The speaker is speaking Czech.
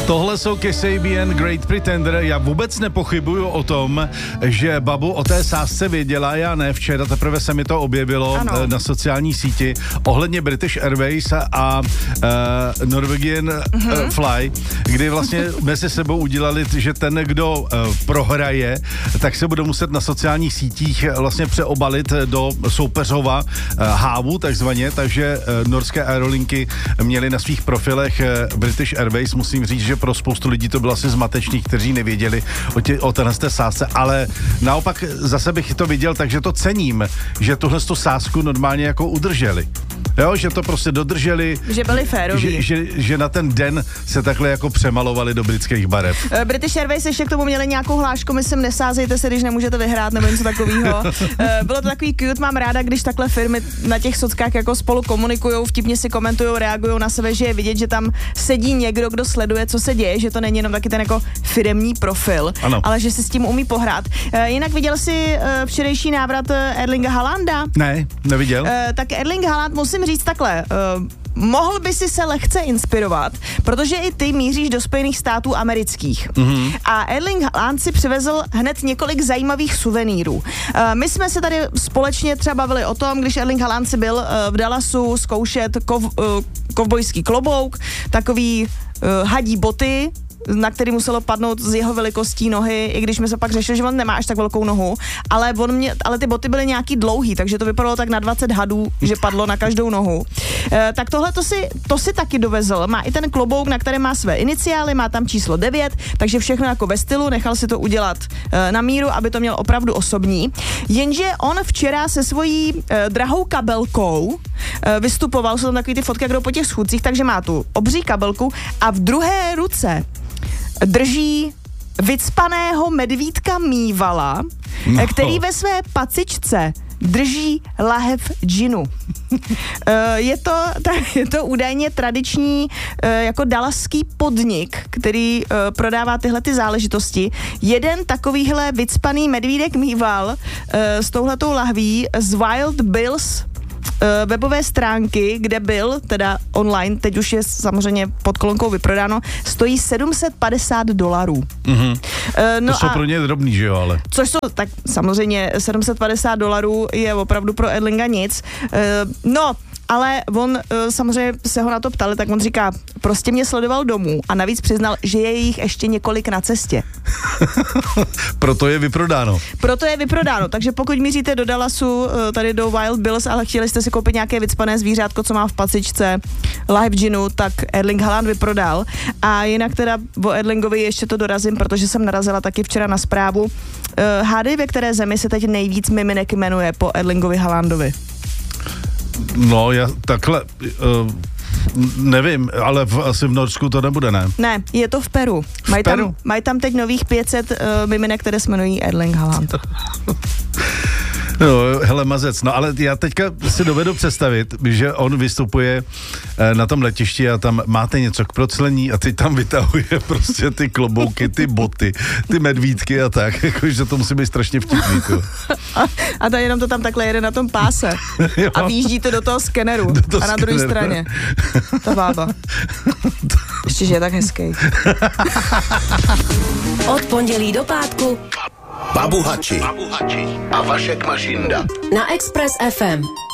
Tohle jsou Kasabian, Great Pretender. Já vůbec nepochybuju o tom, že Babu o té sázce věděla, já ne. Včera teprve se mi to objevilo na sociální síti ohledně British Airways a Norwegian Fly, kdy vlastně mezi sebou udělali, že ten, kdo prohraje, tak se bude muset na sociálních sítích vlastně přeobalit do soupeřova hávu takzvaně, takže norské aerolinky měly na svých profilech British Airways. Musím říct, že pro spoustu lidí to bylo asi zmatečných, kteří nevěděli o téhle sázce, ale naopak zase bych to viděl, takže to cením, že tuhle sázku normálně jako udrželi. Jo, že to prostě dodrželi. Že byli féroví. Že na ten den se takhle jako přemalovali do britských barev. British Airways ještě k tomu měli nějakou hlášku, myslím, nesázejte se, když nemůžete vyhrát nebo něco takového. Bylo to takový cute, mám ráda, když takhle firmy na těch sockách jako spolu komunikujou, vtipně si komentujou, reagují na sebe, že je vidět, že tam sedí někdo, kdo sleduje, co se děje, že to není jenom taky ten jako firemní profil, ano, ale že si s tím umí pohrát. Jinak viděl jsi včerejší návrat Erlinga Haalanda? Ne, neviděl. Tak Erling Haaland, musím říct takhle, mohl by si se lehce inspirovat, protože i ty míříš do Spojených států amerických. A Erling Haaland si přivezl hned několik zajímavých suvenýrů. My jsme se tady společně třeba bavili o tom, když Erling Haaland si byl v Dallasu zkoušet kovbojský klobouk, takový hadí boty, na který muselo padnout z jeho velikostí nohy, i když jsme se pak řešili, že on nemá až tak velkou nohu, ale ty boty byly nějaký dlouhý, takže to vypadalo tak na 20 hadů, že padlo na každou nohu. Tak tohle to si taky dovezl. Má i ten klobouk, na kterém má své iniciály, má tam číslo 9, takže všechno jako ve stylu, nechal si to udělat na míru, aby to měl opravdu osobní. Jenže on včera se svojí drahou kabelkou vystupoval, jsou tam takový ty fotky, jak jdou po těch schůdcích, takže má tu obří kabelku a v druhé ruce drží vycpaného medvídka Mývala, který ve své pacičce drží lahev džinu. Je to údajně tradiční jako dalaský podnik, který prodává tyhle ty záležitosti. Jeden takovýhle vycpaný medvídek Mýval s touhletou lahví z Wild Bills webové stránky, kde byl, teda online, teď už je samozřejmě pod kolonkou vyprodáno, stojí $750. To jsou pro ně drobný, že jo, ale. Což jsou, tak samozřejmě $750 je opravdu pro Erlinga nic. Ale on samozřejmě se ho na to ptali, tak on říká, prostě mě sledoval domů a navíc přiznal, že je jich ještě několik na cestě. Proto je vyprodáno, takže pokud míříte do Dallasu, tady do Wild Bills, ale chtěli jste si koupit nějaké vycpané zvířátko, co má v pacičce, live džinu, tak Erling Haaland vyprodal. A jinak teda o Erlingovi ještě to dorazím, protože jsem narazila taky včera na zprávu. Hádej, ve které zemi se teď nejvíc miminek jmenuje po Erlingovi Haalandovi? No, já takhle, nevím, ale asi v Norsku to nebude, ne? Ne, je to v Peru. Mají tam teď nových 500 miminek, které se jmenují Erling Haaland. No, hele, mazec, no ale já teďka si dovedu představit, že on vystupuje na tom letišti a tam máte něco k proclení a teď tam vytahuje prostě ty klobouky, ty boty, ty medvídky a tak, jakože to musí být strašně vtipný. A to jenom to tam takhle jede na tom páse a výjíždí to do toho skeneru a na druhé straně ta bába. Ještě, že je tak hezký. Od pondělí do pátku Babu Hači a Vašek Mašinda na Express FM.